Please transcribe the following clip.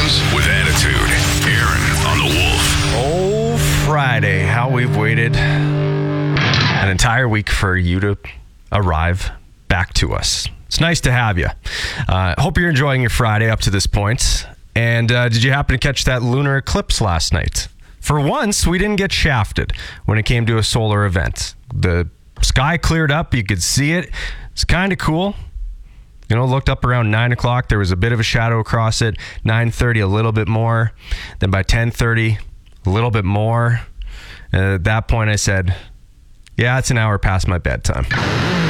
Weekends with attitude. Aaron on the Wolf. Oh, Friday. How we've waited an entire week for you to arrive back to us. It's nice to have you. Hope you're enjoying your Friday up to this point. And did you happen to catch that lunar eclipse last night? For once, we didn't get shafted when it came to a solar event. The sky cleared up. You could see it. It's kind of cool. You know, looked up around 9 o'clock. There was a bit of a shadow across it. 9:30, a little bit more. Then by 10:30, a little bit more. At that point, I said, yeah, it's an hour past my bedtime.